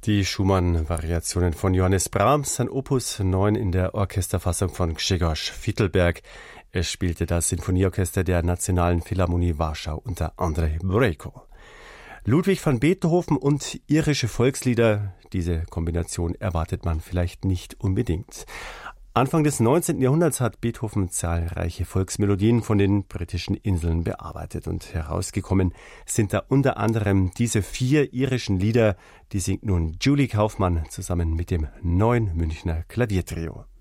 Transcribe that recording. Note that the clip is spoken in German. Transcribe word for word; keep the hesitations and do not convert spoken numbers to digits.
Die Schumann-Variationen von Johannes Brahms, sein Opus neun in der Orchesterfassung von Grzegorz Fidelberg. Er spielte das Sinfonieorchester der Nationalen Philharmonie Warschau unter Andrzej Bójko. Ludwig van Beethoven und irische Volkslieder, diese Kombination erwartet man vielleicht nicht unbedingt. Anfang des neunzehnten Jahrhunderts hat Beethoven zahlreiche Volksmelodien von den britischen Inseln bearbeitet und herausgekommen sind da unter anderem diese vier irischen Lieder, die singt nun Julie Kaufmann zusammen mit dem neuen Münchner Klaviertrio.